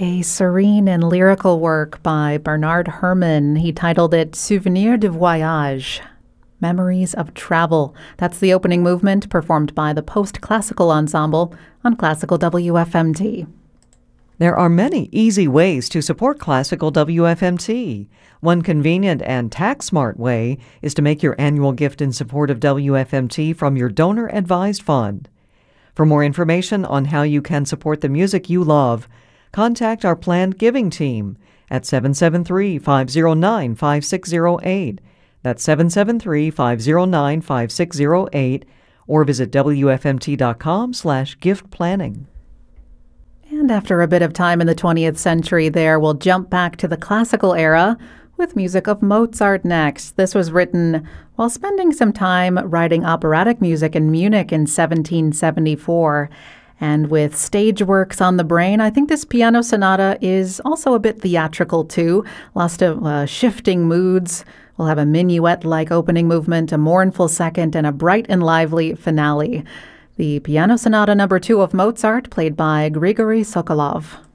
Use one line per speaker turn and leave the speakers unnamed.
A serene and lyrical work by Bernard Herrmann. He titled it Souvenirs de Voyage, Memories of Travel. That's the opening movement performed by the Post-Classical Ensemble on Classical WFMT.
There are many easy ways to support Classical WFMT. One convenient and tax-smart way is to make your annual gift in support of WFMT from your donor-advised fund. For more information on how you can support the music you love, contact our planned giving team at 773-509-5608. That's 773-509-5608, or visit WFMT.com/gift planning.
And after a bit of time in the 20th century there, we'll jump back to the classical era with music of Mozart next. This was written while spending some time writing operatic music in Munich in 1774. And with stage works on the brain, I think this piano sonata is also a bit theatrical too. Lots of shifting moods. We'll have a minuet-like opening movement, a mournful second, and a bright and lively finale. The Piano Sonata No. 2 of Mozart, played by Grigory Sokolov.